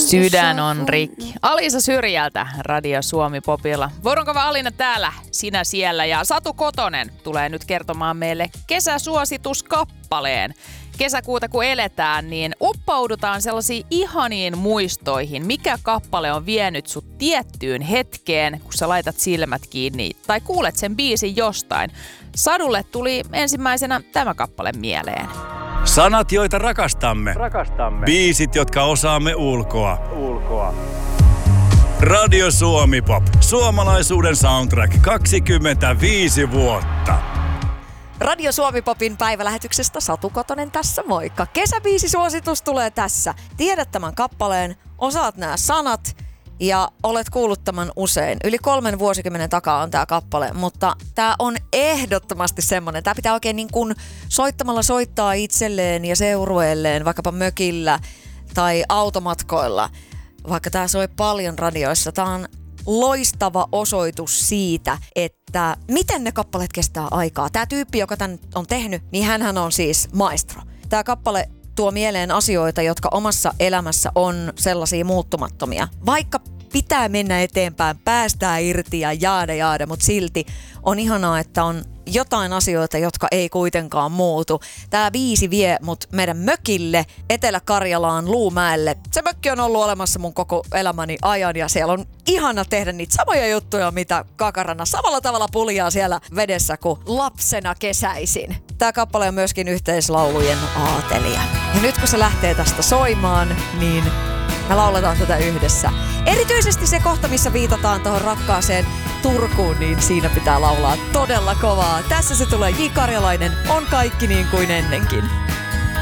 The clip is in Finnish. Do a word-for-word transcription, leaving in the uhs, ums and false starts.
Sydän on rikki. Alisa Syrjältä Radio Suomi Popilla. Vuoronkova Alina täällä, sinä siellä ja Satu Kotonen tulee nyt kertomaan meille kesäsuosituskappaleen. Kesäkuuta kun eletään, niin uppoudutaan sellaisiin ihaniin muistoihin. Mikä kappale on vienyt sut tiettyyn hetkeen, kun sä laitat silmät kiinni tai kuulet sen biisin jostain? Sadulle tuli ensimmäisenä tämä kappale mieleen. Sanat, joita rakastamme. rakastamme. Biisit, jotka osaamme ulkoa. ulkoa. Radio Suomi Pop. Suomalaisuuden soundtrack kaksikymmentäviisi vuotta. Radio Suomi Popin päivälähetyksestä Satu Kotonen tässä, moikka. Kesäbiisisuositus tulee tässä. Tiedät tämän kappaleen, osaat nämä sanat ja olet kuullut tämän usein. Yli kolmen vuosikymmenen takaa on tämä kappale, mutta tämä on ehdottomasti semmoinen. Tämä pitää oikein niin kuin soittamalla soittaa itselleen ja seurueelleen, vaikkapa mökillä tai automatkoilla. Vaikka tämä soi paljon radioissa, tämä on loistava osoitus siitä, että miten ne kappaleet kestää aikaa. Tämä tyyppi, joka tämän on tehnyt, niin hänhän on siis maestro. Tämä kappale tuo mieleen asioita, jotka omassa elämässä on sellaisia muuttumattomia. Vaikka pitää mennä eteenpäin, päästää irti ja jaada jaada, mutta silti on ihanaa, että on jotain asioita, jotka ei kuitenkaan muutu. Tämä biisi vie mut meidän mökille Etelä-Karjalaan Luumäelle. Se mökki on ollut olemassa mun koko elämäni ajan ja siellä on ihana tehdä niitä samoja juttuja, mitä Kakarana samalla tavalla puljaa siellä vedessä kuin lapsena kesäisin. Tämä kappale on myöskin yhteislaulujen aatelija. Ja nyt kun se lähtee tästä soimaan, niin me lauletaan tätä yhdessä. Erityisesti se kohta, missä viitataan tuohon rakkaaseen Turkuun, niin siinä pitää laulaa todella kovaa. Tässä se tulee J. Karjalainen, on kaikki niin kuin ennenkin.